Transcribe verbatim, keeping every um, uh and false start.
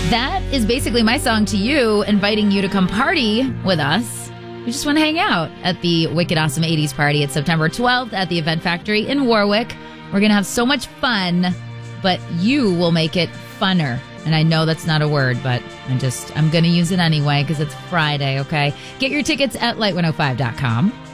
That is basically my song to you, inviting you to come party with us. We just want to hang out at the Wicked Awesome eighties party. It's September twelfth at the Event Factory in Warwick. We're going to have so much fun, but you will make it funner. And I know that's not a word, but I'm just, I'm going to use it anyway because it's Friday, okay? Get your tickets at light one oh five dot com.